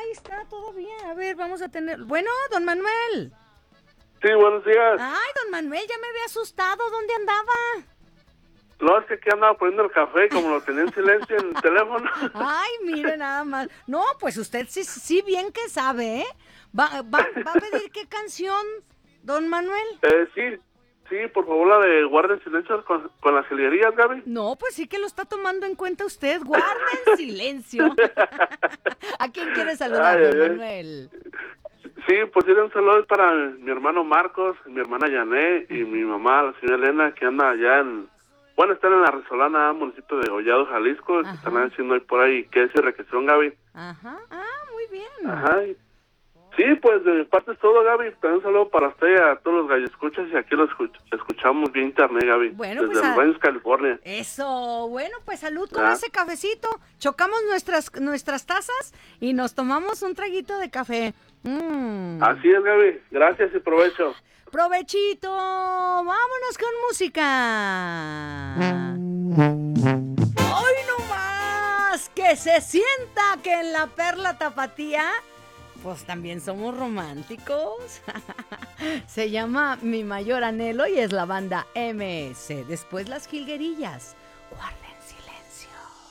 ahí está todavía. A ver, vamos a tener... Bueno, don Manuel. Sí, buenos días. Ay, don Manuel, ya me había asustado. ¿Dónde andaba? No, es que aquí andaba poniendo el café y como lo tenía en silencio en el teléfono. Ay, mire nada más. No, pues usted sí bien que sabe, ¿eh? ¿Va a pedir qué canción, don Manuel? Sí, por favor, la de Guarden Silencio con las jilguerillas, Gaby. No, pues sí que lo está tomando en cuenta usted. Guarden silencio. ¿A quién quiere saludar, don Manuel? Sí, pues sí, un saludo para mi hermano Marcos, mi hermana Yané y mi mamá, la señora Elena, que anda allá están en la Resolana, municipio de Hollado, Jalisco, que están haciendo hoy por ahí, que es requesión, Gaby. Ajá, muy bien. Ajá. Sí, pues de mi parte es todo, Gaby. También un saludo para usted, a todos los galloescuchas, y aquí los escuchamos vía internet, Gaby. Bueno, desde pues Los Baños, California. Eso, bueno, pues salud con ese cafecito. Chocamos nuestras tazas y nos tomamos un traguito de café. Así es, Gaby. Gracias y provecho. ¡Provechito! ¡Vámonos con música! ¡Ay, no más! ¡Que se sienta que en la Perla Tapatía, pues también somos románticos! Se llama Mi Mayor Anhelo y es la banda MS. Después Las Jilguerillas. Guarde.